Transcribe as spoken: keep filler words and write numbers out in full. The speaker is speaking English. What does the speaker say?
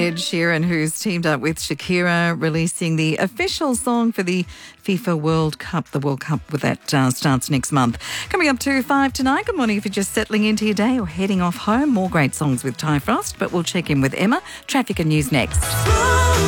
Ed Sheeran, who's teamed up with Shakira, releasing the official song for the FIFA World Cup. The World Cup with that uh, starts next month. Coming up to five tonight. Good morning if you're just settling into your day or heading off home. More great songs with Ty Frost, but we'll check in with Emma. Traffic and news next.